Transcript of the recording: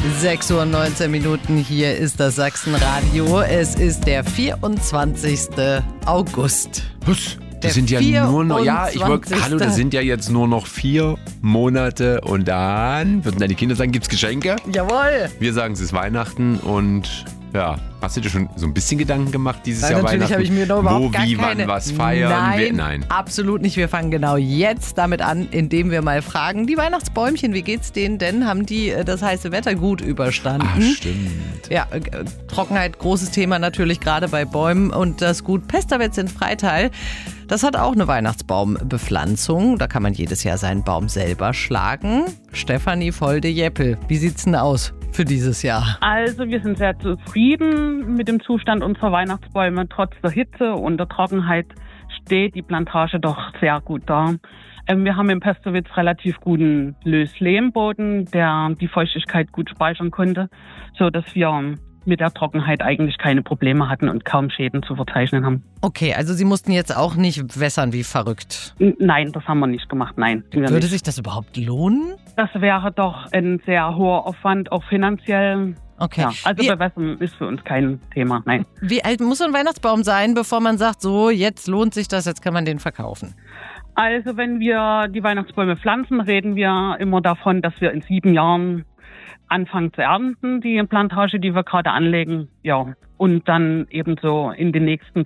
6:19 Uhr, hier ist das Sachsenradio. Es ist der 24. August. Was? Das sind ja nur noch, das sind ja jetzt nur noch 4 Monate und dann würden deine Kinder sagen, gibt's Geschenke? Jawohl. Wir sagen, es ist Weihnachten und ja, hast du dir schon so ein bisschen Gedanken gemacht dieses Jahr Natürlich Weihnachten? habe ich mir noch überhaupt gar keine... wann, was feiern? Nein, absolut nicht. Wir fangen genau jetzt damit an, indem wir mal fragen, die Weihnachtsbäumchen, wie geht's denen denn? Haben die das heiße Wetter gut überstanden? Ach, stimmt. Ja, Trockenheit, großes Thema natürlich, gerade bei Bäumen. Und das Gut Pesterwetz in Freital, das hat auch eine Weihnachtsbaumbepflanzung. Da kann man jedes Jahr seinen Baum selber schlagen. Stefanie Volde-Jeppel, wie sieht's denn aus für dieses Jahr? Also wir sind sehr zufrieden mit dem Zustand unserer Weihnachtsbäume. Trotz der Hitze und der Trockenheit steht die Plantage doch sehr gut da. Wir haben im Pesterwitz relativ guten Löslehmboden, der die Feuchtigkeit gut speichern konnte, so dass wir mit der Trockenheit eigentlich keine Probleme hatten und kaum Schäden zu verzeichnen haben. Okay, also Sie mussten jetzt auch nicht wässern wie verrückt. Nein, das haben wir nicht gemacht, nein. Würde sich das überhaupt lohnen? Das wäre doch ein sehr hoher Aufwand, auch finanziell. Okay. Ja, also bewässern ist für uns kein Thema, nein. Wie alt muss so ein Weihnachtsbaum sein, bevor man sagt, so, jetzt lohnt sich das, jetzt kann man den verkaufen? Also wenn wir die Weihnachtsbäume pflanzen, reden wir immer davon, dass wir in 7 Jahren anfangen zu ernten, die Plantage, die wir gerade anlegen. Ja, und dann ebenso in den nächsten